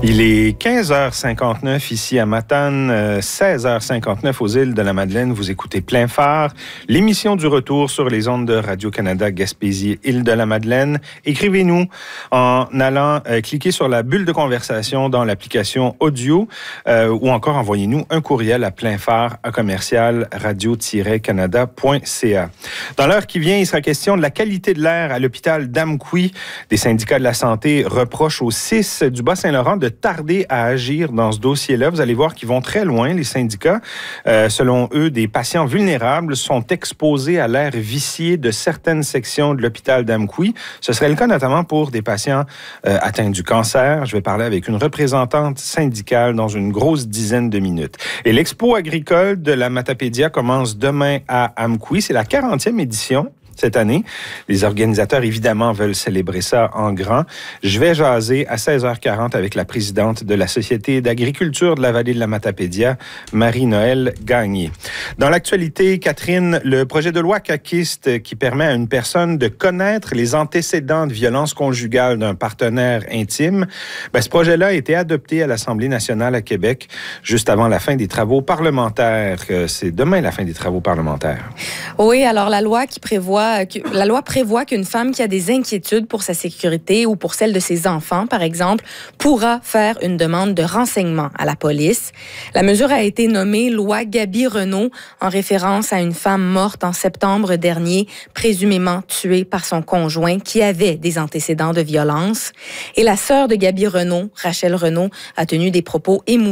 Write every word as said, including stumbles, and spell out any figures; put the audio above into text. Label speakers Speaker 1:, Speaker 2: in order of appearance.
Speaker 1: Il est quinze heures cinquante-neuf ici à Matane, euh, seize heures cinquante-neuf aux îles de la Madeleine. Vous écoutez Plein Phare, l'émission du retour sur les ondes de Radio-Canada Gaspésie, île de la Madeleine. Écrivez-nous en allant euh, cliquer sur la bulle de conversation dans l'application audio euh, ou encore envoyez-nous un courriel à pleinphare à commercial radio tiret canada point c a. Dans l'heure qui vient, il sera question de la qualité de l'air à l'hôpital d'Amqui. Des syndicats de la santé reprochent aux C I S du Bas-Saint-Laurent de tarder à agir dans ce dossier-là. Vous allez voir qu'ils vont très loin, les syndicats. Euh, selon eux, des patients vulnérables sont exposés à l'air vicié de certaines sections de l'hôpital d'Amqui. Ce serait le cas notamment pour des patients euh, atteints du cancer. Je vais parler avec une représentante syndicale dans une grosse dizaine de minutes. Et l'expo agricole de la Matapédia commence demain à Amqui. C'est la quarantième édition cette année. Les organisateurs, évidemment, veulent célébrer ça en grand. Je vais jaser à seize heures quarante avec la présidente de la Société d'agriculture de la vallée de la Matapédia, Marie-Noëlle Gagné. Dans l'actualité, Catherine, le projet de loi caquiste qui permet à une personne de connaître les antécédents de violence conjugale d'un partenaire intime, ben, ce projet-là a été adopté à l'Assemblée nationale à Québec juste avant la fin des travaux parlementaires. C'est demain la fin des travaux parlementaires.
Speaker 2: Oui, alors la loi qui prévoit La loi prévoit qu'une femme qui a des inquiétudes pour sa sécurité ou pour celle de ses enfants, par exemple, pourra faire une demande de renseignement à la police. La mesure a été nommée loi Gaby-Renaud en référence à une femme morte en septembre dernier, présumément tuée par son conjoint qui avait des antécédents de violence. Et la sœur de Gaby-Renaud, Rachel Renaud, a tenu des propos émouvants